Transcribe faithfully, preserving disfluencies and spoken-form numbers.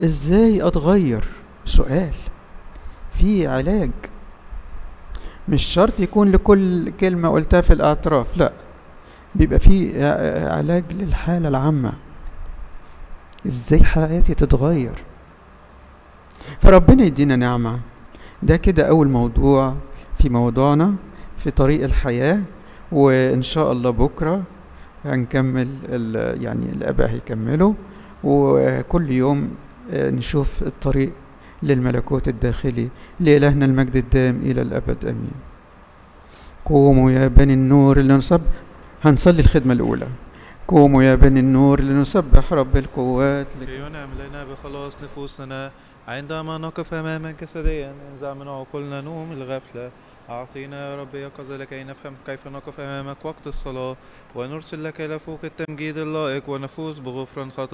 ازاي اتغير؟ سؤال. في علاج، مش شرط يكون لكل كلمة قلتها في الاعتراف، لا، بيبقى في ع- علاج للحالة العامة. ازاي حياتي تتغير؟ فربنا يدينا نعمة. ده كده اول موضوع في موضوعنا في طريق الحياة. وان شاء الله بكرة هنكمل ال- يعني الاباء هيكملوا، وكل يوم آه، نشوف الطريق للملكوت الداخلي. لإلهنا المجد الدائم إلى الأبد آمين. قوموا يا بني النور لنسبح. هنصلي الخدمة الأولى. قوموا يا بني النور لنسبح رب القوات لك. ينعم لنا بخلاص نفوسنا عندما نقف أمامك جسديا. انزع من عقولنا نوم الغفلة. أعطينا يا رب يقظة لكي نفهم كيف نقف أمامك وقت الصلاة، ونرسل لك إلى فوق التمجيد اللائق ونفوز بغفران خطايانا.